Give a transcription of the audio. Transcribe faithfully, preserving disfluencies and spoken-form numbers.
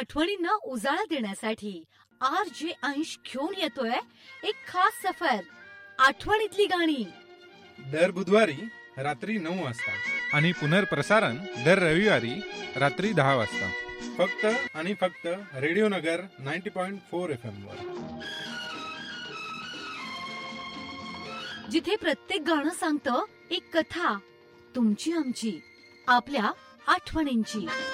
आठवणींना उजाळा देण्यासाठी आर जे अंश घेऊन येतोय एक खास सफर, आठवणीतली गाणी. दर बुधवारी रात्री नऊ वाजता आणि पुनर्प्रसारण दर रविवारी रात्री दहा वाजता फक्त आणि फक्त रेडिओ नगर ninety point four F M वर, जिथे प्रत्येक गाणं सांगतं एक कथा, तुमची आमची, आपल्या आठवणींची.